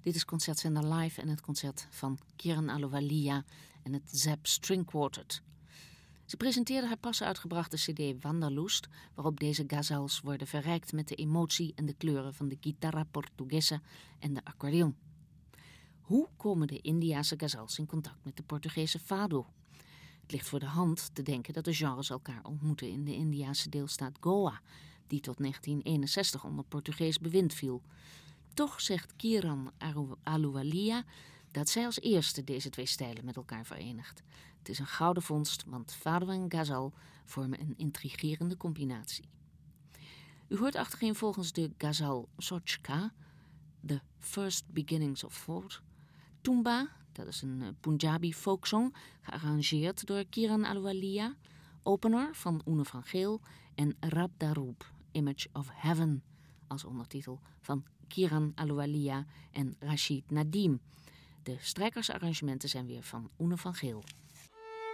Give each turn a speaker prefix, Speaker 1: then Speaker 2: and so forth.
Speaker 1: Dit is Concertzender Live en het concert van Kiran Ahluwalia en het Zap String Quartet. Ze presenteerde haar pas uitgebrachte cd Wanderlust, waarop deze ghazals worden verrijkt met de emotie en de kleuren van de guitarra portuguesa en de accordeon. Hoe komen de Indiase ghazals in contact met de Portugese fado? Het ligt voor de hand te denken dat de genres elkaar ontmoeten in de Indiase deelstaat Goa, die tot 1961 onder Portugees bewind viel. Toch zegt Kiran Ahluwalia dat zij als eerste deze twee stijlen met elkaar verenigt. Het is een gouden vondst, want fado en ghazal vormen een intrigerende combinatie. U hoort achtereenvolgens de ghazal Sochka, The First Beginnings of Thought, Tumba, dat is een Punjabi folksong, gearrangeerd door Kiran Ahluwalia, Opener van Oene van Geel en Rab Daroop, Image of Heaven, als ondertitel van Kiran Ahluwalia en Rashid Nadeem. De strijkersarrangementen zijn weer van Oene van Geel.